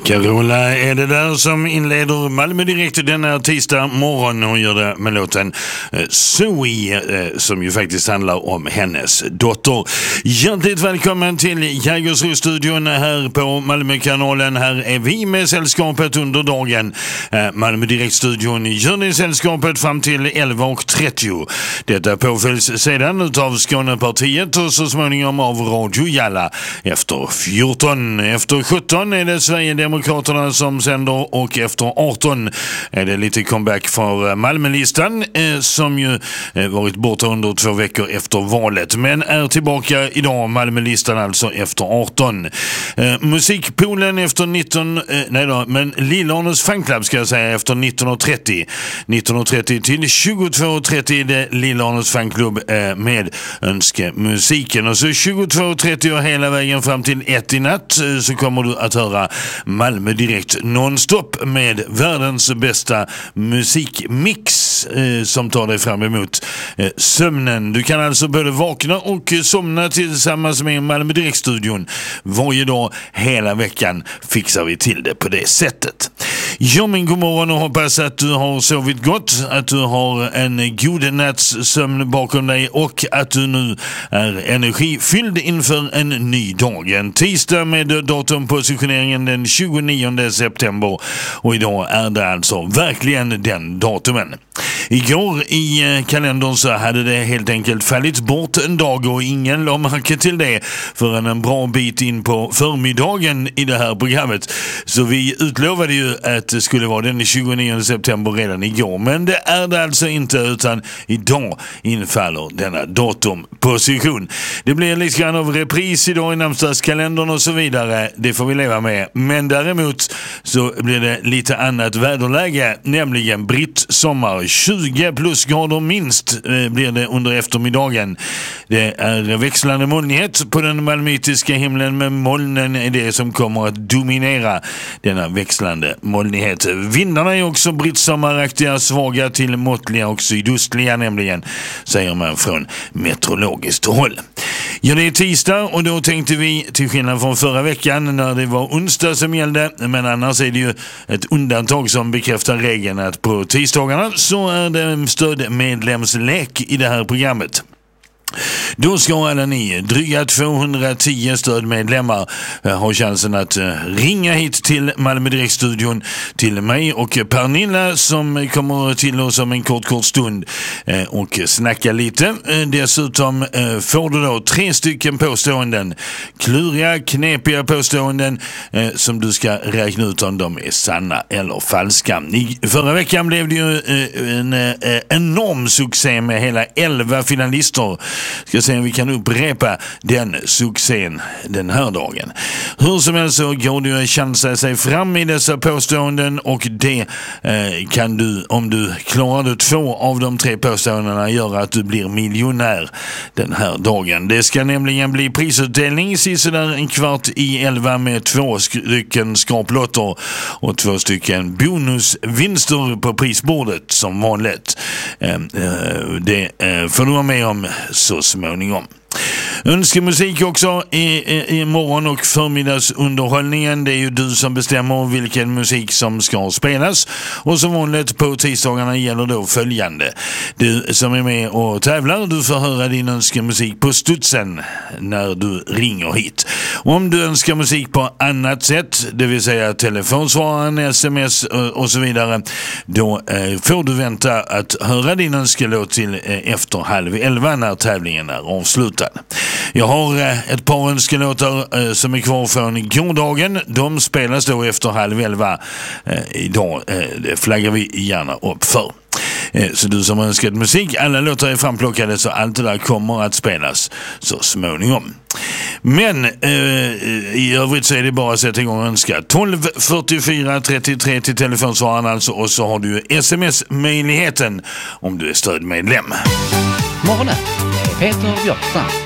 Carola är det där som inleder Malmö Direkt denna tisdag morgon. Hon gör det med låten Zoe som ju faktiskt handlar om hennes dotter. Hjärtligt välkommen till Jägersro-studion här på Malmökanalen. Här är vi med sällskapet under dagen. Malmö Direkt-studion gör ni sällskapet fram till 11:30. Detta påföljs sedan utav Skånepartiet och så småningom av Radio Jalla. Efter 14, efter 17 är det Sverigedemokraterna som sänder och efter 18 är det lite comeback för Malmölistan som ju varit borta under 2 veckor efter valet men är tillbaka idag, Malmölistan alltså efter 18. Musikpoolen efter 19, men Lillarnes fanclub ska jag säga efter 19:30. 19:30 till 22:30 är det Lillarnes fanclub med önskemusiken och så 22:30 och hela vägen fram till 1 i natt så kommer du att höra Malmö Direkt nonstop med världens bästa musikmix som tar dig fram emot sömnen. Du kan alltså både vakna och somna tillsammans med Malmö Direkt-studion. Varje dag, hela veckan fixar vi till det på det sättet. Ja, men god morgon och hoppas att du har sovit gott, att du har en god natts sömn bakom dig och att du nu är energifylld inför en ny dag. En tisdag med datumpositioneringen den 29 september och idag är det alltså verkligen den datumen. Igår i kalendern så hade det helt enkelt fallit bort en dag och ingen la märke till det förrän en bra bit in på förmiddagen i det här programmet. Så vi utlovade ju att det skulle vara den 29 september redan igår, men det är det alltså inte utan idag infaller denna datumposition. Det blir lite grann av repris idag i namnsdagskalendern och så vidare, det får vi leva med. Men däremot så blir det lite annat väderläge, nämligen brittsommar. 20 plusgrader minst blir det under eftermiddagen. Det är växlande molnighet på den malmöitiska himlen, men molnen är det som kommer att dominera denna växlande molnighet. Vindarna är också brittsommaraktiga, svaga till måttliga och sydostliga nämligen, säger man från meteorologiskt håll. Ja, det är tisdag och då tänkte vi, till skillnad från förra veckan när det var onsdag som gällde, men annars är det ju ett undantag som bekräftar regeln att på tisdagarna så är det en stödmedlemslek i det här programmet. Då ska alla ni, dryga 210 stödmedlemmar, ha chansen att ringa hit till Malmö Direkt-studion till mig och Pernilla som kommer till oss om en kort stund och snacka lite. Dessutom får du då 3 stycken påståenden, kluriga, knepiga påståenden som du ska räkna ut om de är sanna eller falska. Förra veckan blev det ju en enorm succé med hela 11 finalister. Ska se om vi kan upprepa den succén den här dagen. Hur som helst så går det ju en chans att sig fram i dessa påståenden och det kan du, om du klarar 2 av de 3 påståendena, göra att du blir miljonär den här dagen. Det ska nämligen bli prisutdelning sådär 11:15 med 2 stycken skraplotter och 2 stycken bonusvinster på prisbordet som vanligt. Det får du vara med om så småningom. Önskemusik också i morgon och förmiddagsunderhållningen. Det är ju du som bestämmer vilken musik som ska spelas. Och som vanligt på tisdagarna gäller då följande. Du som är med och tävlar, du får höra din önskemusik på studsen när du ringer hit. Om du önskar musik på annat sätt, det vill säga telefonsvararen, sms och så vidare, då får du vänta att höra din önskelåt till efter 10:30 när tävlingen är avslutad. Jag har ett par önskelåtar som är kvar från gårdagen. De spelas då efter 10:30 idag. Det flaggar vi gärna upp för. Så du som har önskat musik, alla låtar är framplockade så allt det där kommer att spelas så småningom. Men i övrigt så är det bara att sätta igång och önska 12 44 33 till telefonsvararen alltså, och så har du sms-möjligheten om du är stödmedlem. Morgonen med Peter Björkstrand.